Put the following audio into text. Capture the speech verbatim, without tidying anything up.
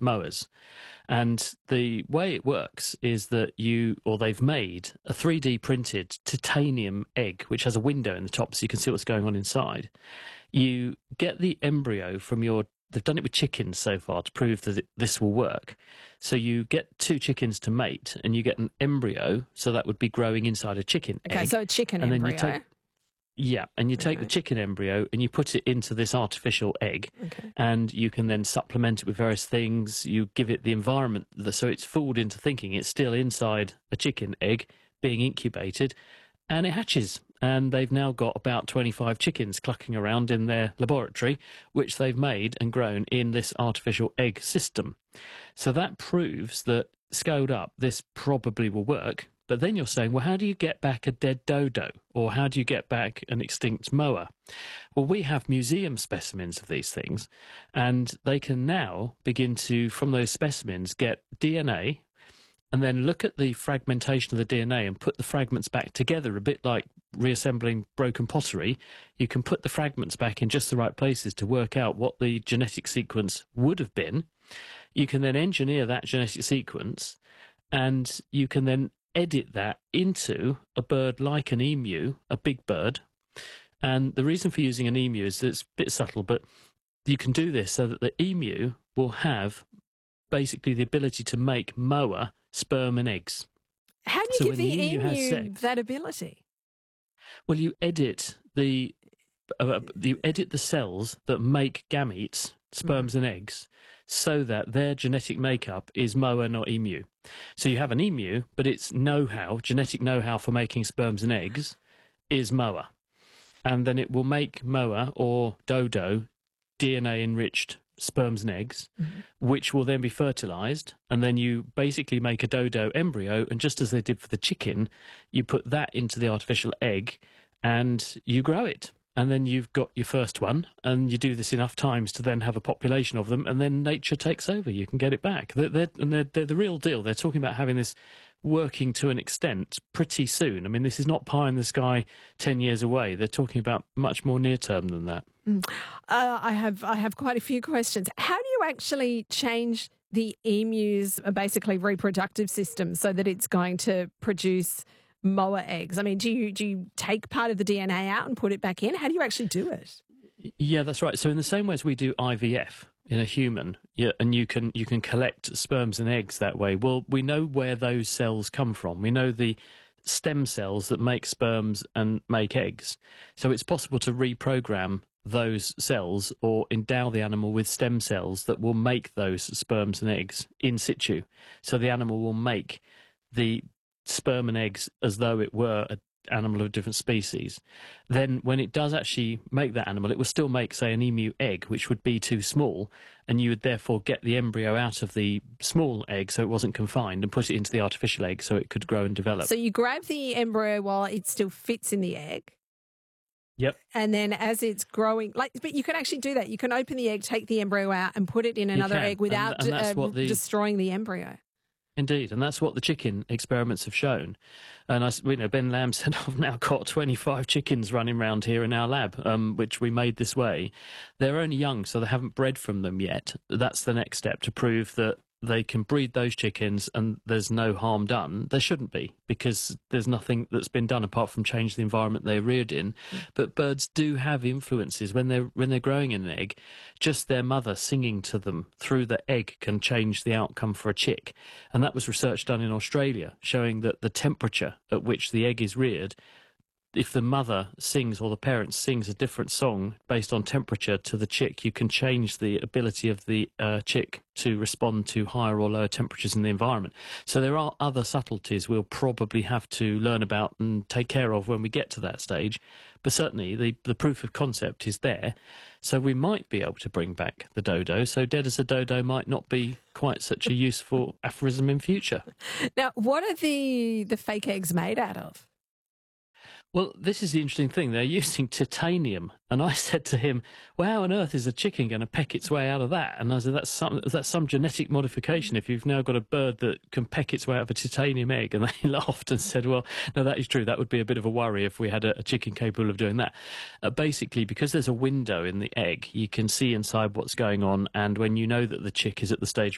mowers. And the way it works is that you, or they've made a three D printed titanium egg, which has a window in the top so you can see what's going on inside. You get the embryo from your, they've done it with chickens so far to prove that it, this will work. So you get two chickens to mate and you get an embryo, so that would be growing inside a chicken Okay, egg. so a chicken and embryo. Then you take, yeah, and you take Okay. the chicken embryo and you put it into this artificial egg, Okay. and you can then supplement it with various things. You give it the environment, so it's fooled into thinking it's still inside a chicken egg being incubated, and it hatches. And they've now got about twenty-five chickens clucking around in their laboratory, which they've made and grown in this artificial egg system. So that proves that, scaled up, this probably will work. But then you're saying, well, how do you get back a dead dodo? Or how do you get back an extinct moa? Well, we have museum specimens of these things, and they can now begin to, from those specimens, get D N A and then look at the fragmentation of the D N A and put the fragments back together, a bit like reassembling broken pottery. You can put the fragments back in just the right places to work out what the genetic sequence would have been. You can then engineer that genetic sequence, and you can then edit that into a bird like an emu, a big bird. And the reason for using an emu is that it's a bit subtle, but you can do this so that the emu will have basically the ability to make moa sperm and eggs. How do you So give when the the emu has emu sex- that ability? Well, you edit the uh, you edit the cells that make gametes, sperms and eggs, so that their genetic makeup is moa, not emu. So you have an emu, but its know-how, genetic know-how for making sperms and eggs, is moa, and then it will make moa or dodo D N A-enriched sperms and eggs, mm-hmm. which will then be fertilized, and then you basically make a dodo embryo, and just as they did for the chicken, you put that into the artificial egg and you grow it, and then you've got your first one, and you do this enough times to then have a population of them, and then nature takes over. You can get it back. They're, they're, and they're, they're the real deal. They're talking about having this working to an extent pretty soon. I mean, this is not pie in the sky ten years away. They're talking about much more near term than that. Mm. Uh, I have I have quite a few questions. How do you actually change the emu's uh, basically reproductive system so that it's going to produce moa eggs? I mean, do you do you take part of the D N A out and put it back in? How do you actually do it? Yeah, that's right. So in the same way as we do I V F in a human, yeah, and you can you can collect sperms and eggs that way. Well, we know where those cells come from. We know the stem cells that make sperms and make eggs. So it's possible to reprogram those cells or endow the animal with stem cells that will make those sperms and eggs in situ. So the animal will make the sperm and eggs as though it were an animal of a different species. Then when it does actually make that animal, it will still make, say, an emu egg, which would be too small, and you would therefore get the embryo out of the small egg so it wasn't confined and put it into the artificial egg so it could grow and develop. So you grab the embryo while it still fits in the egg. Yep. And then as it's growing, like, but you can actually do that. You can open the egg, take the embryo out and put it in another egg without and, and that's uh, what the, destroying the embryo. Indeed, and that's what the chicken experiments have shown. And I, you know, Ben Lamb said, I've now got twenty-five chickens running around here in our lab, um, which we made this way. They're only young, so they haven't bred from them yet. That's the next step to prove that they can breed those chickens and there's no harm done. There shouldn't be, because there's nothing that's been done apart from change the environment they're reared in. Mm. But birds do have influences when they're when they're growing an egg. Just their mother singing to them through the egg can change the outcome for a chick. And that was research done in Australia, showing that the temperature at which the egg is reared, if the mother sings or the parent sings a different song based on temperature to the chick, you can change the ability of the uh, chick to respond to higher or lower temperatures in the environment. So there are other subtleties we'll probably have to learn about and take care of when we get to that stage. But certainly the, the proof of concept is there. So we might be able to bring back the dodo. So dead as a dodo might not be quite such a useful aphorism in future. Now, what are the, the fake eggs made out of? Well, this is the interesting thing. They're using titanium. And I said to him, well, how on earth is a chicken going to peck its way out of that? And I said, that's some, that's some genetic modification if you've now got a bird that can peck its way out of a titanium egg. And they laughed and said, well, no, that is true. That would be a bit of a worry if we had a, a chicken capable of doing that. Uh, basically, because there's a window in the egg, you can see inside what's going on. And when you know that the chick is at the stage